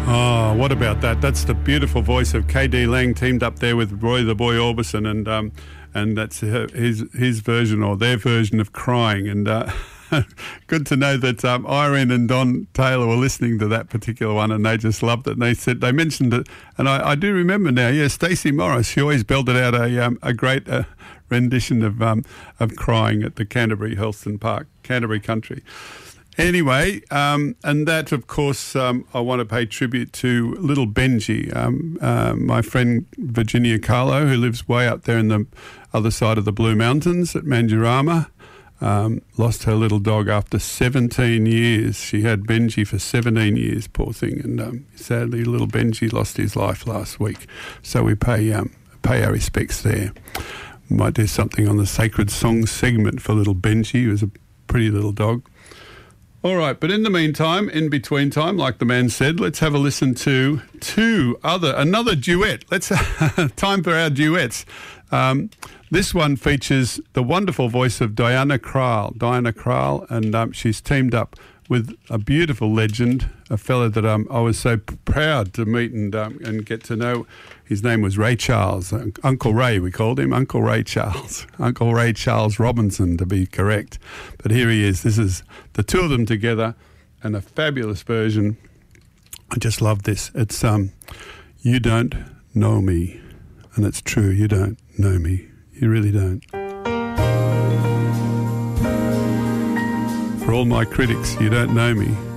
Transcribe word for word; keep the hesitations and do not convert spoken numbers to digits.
Oh, what about that? That's the beautiful voice of K D Lang teamed up there with Roy the Boy Orbison, and um, and that's his his version or their version of Crying. And uh, good to know that um, Irene and Don Taylor were listening to that particular one, and they just loved it. And they said they mentioned it, and I, I do remember now. Yeah, Stacey Morris, she always belted out a um, a great uh, rendition of um, of Crying at the Canterbury Helston Park, Canterbury Country. Anyway, um, and that, of course, um, I want to pay tribute to little Benji, um, uh, my friend Virginia Carlo, who lives way up there in the other side of the Blue Mountains at Mandurama. Um, lost her little dog after seventeen years. She had Benji for seventeen years, poor thing, and um, sadly, little Benji lost his life last week. So we pay um, pay our respects there. Might do something on the Sacred Songs segment for little Benji, who was a pretty little dog. All right, but in the meantime, in between time, like the man said, let's have a listen to two other, another duet. Let's time for our duets. Um, this one features the wonderful voice of Diana Krall, Diana Krall, and um, she's teamed up with a beautiful legend, a fella that um, I was so p- proud to meet and um, and get to know. His name was Ray Charles, uh, Uncle Ray, we called him, Uncle Ray Charles, Uncle Ray Charles Robinson to be correct. But here he is. This is the two of them together and a fabulous version. I just love this. It's um, You Don't Know Me, and it's true, you don't know me. You really don't. For all my critics, you don't know me.